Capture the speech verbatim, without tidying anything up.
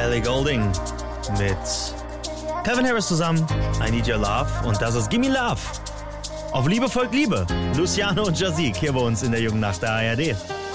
Ellie Goulding mit Calvin Harris zusammen, I Need Your Love, und das ist Gimme Love. Auf Liebe folgt Liebe, Luciano und Jazik hier bei uns in der Jungen Nacht der A R D.